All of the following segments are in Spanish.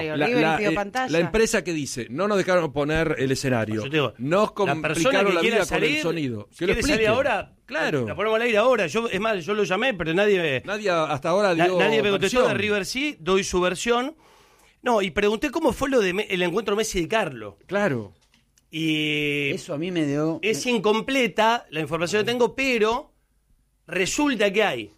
escenario. River pidió pantalla. La empresa que dice, no nos dejaron poner el escenario. Yo te digo, nos complicaron la vida salir, con el sonido. Si quiere salir ahora, claro. La ponemos al aire ahora. Es más, yo lo llamé, pero nadie hasta ahora dio nadie me contestó. versión. De River sí, doy su versión. No, y pregunté cómo fue lo de el encuentro Messi y Carlos. Claro. Y eso a mí me dio... Es incompleta la información que tengo, pero resulta que hay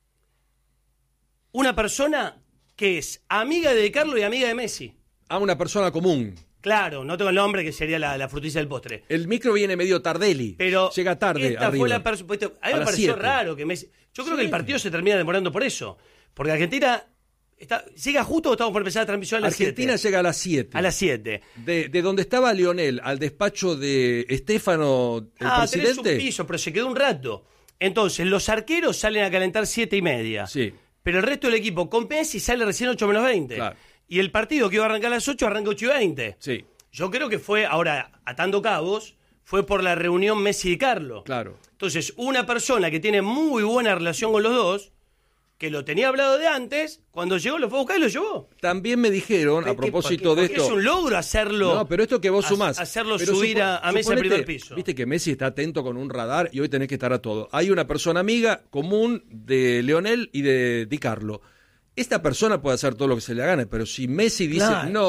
una persona que es amiga de Carlos y amiga de Messi. Una persona común. Claro, no tengo el nombre, que sería la frutilla del postre. El micro viene medio tardelli. Pero llega tarde. Esta fue la persona. A mí me pareció raro que Messi. Yo creo que el partido se termina demorando por eso. Porque Argentina llega justo o estamos por empezar la transmisión a las 7. Argentina llega a las 7. A las 7. De donde estaba Lionel al despacho de Estefano, el presidente. Tenés un piso, pero se quedó un rato. Entonces, los arqueros salen a calentar 7:30. Sí. Pero el resto del equipo con Messi sale recién 8 menos 20. Claro. Y el partido que iba a arrancar a las 8 arranca 8:20. Sí. Yo creo que fue, ahora, atando cabos, fue por la reunión Messi y Carlos. Claro. Entonces, una persona que tiene muy buena relación con los dos, que lo tenía hablado de antes, cuando llegó lo fue a buscar y lo llevó. También me dijeron, a propósito de esto... Es un logro hacerlo... No, pero esto que vos sumás... Hacerlo subir a Messi al primer piso. Viste que Messi está atento con un radar y hoy tenés que estar a todo. Hay una persona amiga común de Lionel y de Di Carlo. Esta persona puede hacer todo lo que se le gane, pero si Messi dice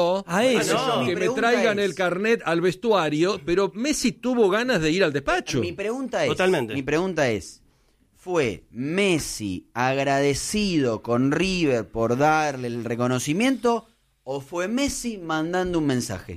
que me traigan el carnet al vestuario, pero Messi tuvo ganas de ir al despacho. Mi pregunta es, ¿fue Messi agradecido con River por darle el reconocimiento o fue Messi mandando un mensaje?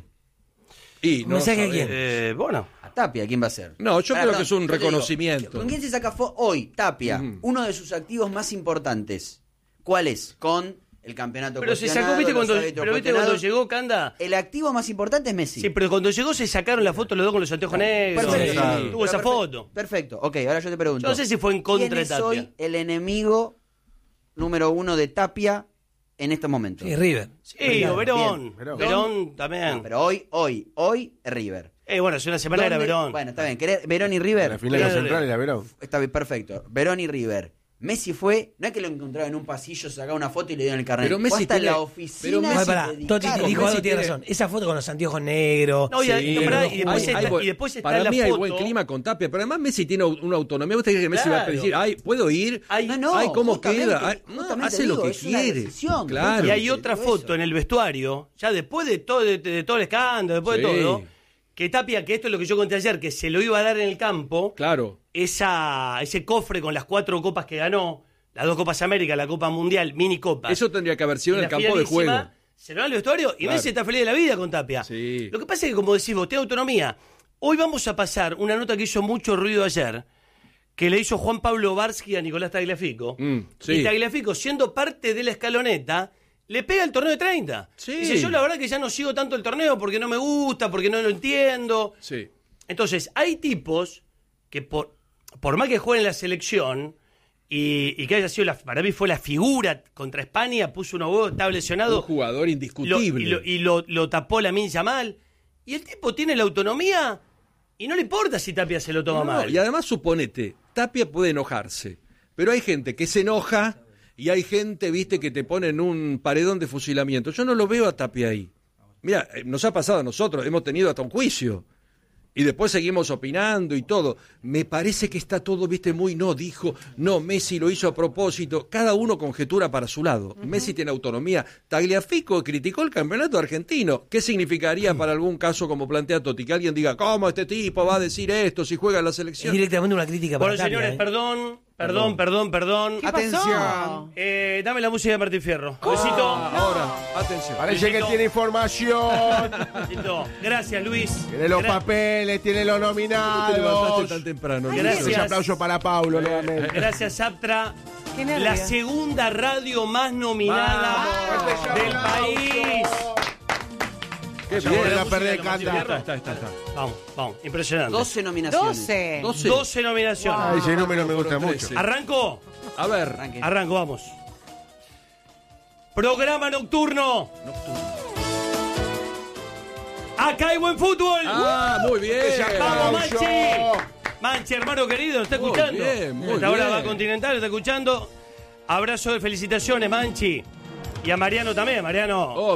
Y no ¿Mensaje a quién? Bueno. A Tapia, ¿quién va a ser? No, yo creo que es un reconocimiento. ¿Con quién se saca hoy? Tapia, uno de sus activos más importantes. ¿Cuál es? Con el campeonato pero se sacó, ¿viste cuando llegó Canda? El activo más importante es Messi. Sí, pero cuando llegó se sacaron la foto los dos con los anteojos negros. Perfecto. Sí. Tuvo esa foto. Perfecto. Ok, ahora yo te pregunto. Yo no sé si fue en contra de Tapia. ¿Quién es hoy el enemigo número 1 de Tapia en estos momentos? Sí, River. Sí, o Verón. Verón también. No, pero hoy es River. Bueno, hace una semana era Verón. Bueno, está bien. Verón y River. La final central era Verón. Está bien, perfecto. Verón y River. Messi fue, no es que lo encontraba en un pasillo, sacaba una foto y le dieron el carnet. Pero Messi fue hasta la oficina. Toti te dijo algo, tiene razón. Esa foto con los anteojos negros. No, y después está para la mí foto. hay buen clima con Tapia, pero además Messi tiene una autonomía. ¿Usted cree que Messi va a decir, ¿puedo ir? ¿Cómo queda? Hace lo que quiere. Claro. Y hay otra foto en el vestuario, ya después de todo el escándalo, después de todo, que Tapia, que esto es lo que yo conté ayer, que se lo iba a dar en el campo. Claro. Ese cofre con las 4 copas que ganó, las 2 Copas América, la Copa Mundial, mini copas. Eso tendría que haber sido en el campo de juego. Se lo da al vestuario y Messi está feliz de la vida con Tapia. Sí. Lo que pasa es que, como decís vos, tiene autonomía. Hoy vamos a pasar una nota que hizo mucho ruido ayer, que le hizo Juan Pablo Barsky a Nicolás Tagliafico. Y Tagliafico, siendo parte de la escaloneta, le pega el torneo de 30. Sí. Dice, yo la verdad que ya no sigo tanto el torneo porque no me gusta, porque no lo entiendo. Sí. Entonces, hay tipos que por más que jueguen en la selección y que haya sido, para mí fue la figura contra España, puso unos huevos, estaba lesionado. Un jugador indiscutible. Y lo tapó Lamine Yamal. Y el tipo tiene la autonomía y no le importa si Tapia se lo toma mal. Y además, suponete, Tapia puede enojarse, pero hay gente que se enoja y hay gente, viste, que te pone en un paredón de fusilamiento. Yo no lo veo a Tapia ahí. Mira, nos ha pasado a nosotros, hemos tenido hasta un juicio. Y después seguimos opinando y todo. Me parece que está todo, viste, muy dijo, Messi lo hizo a propósito. Cada uno conjetura para su lado. Messi tiene autonomía. Tagliafico criticó el campeonato argentino. ¿Qué significaría para algún caso como plantea Toti? Que alguien diga, ¿cómo este tipo va a decir esto si juega en la selección? Es directamente una crítica para Bueno, Tapia, señores, perdón. ¿Qué Atención. pasó? Dame la música de Martín Fierro. Besito. Ahora, atención. Parece que Besito. tiene información. Besito. Gracias, Luis. Tiene los papeles, tiene los ¿Cómo te levantaste nominados. tan temprano? Gracias. Un aplauso para Paulo nuevamente. Gracias, Aptra. Qué nervios. La segunda radio más nominada del país. Qué Ya bien. volver a perder, Canda. Está. Vamos. Impresionante. 12 nominaciones. 12 nominaciones. Ay, ese número me gusta mucho. ¿Arranco? A ver. Arranco, vamos. Programa nocturno. Acá hay buen fútbol. Muy bien. ¡Vamos, Manchi! Manchi, hermano querido, ¿lo está Muy escuchando? bien, muy Hasta ahora bien. va Continental, ¿lo está escuchando? Abrazo de felicitaciones, Manchi. Y a Mariano también, Mariano.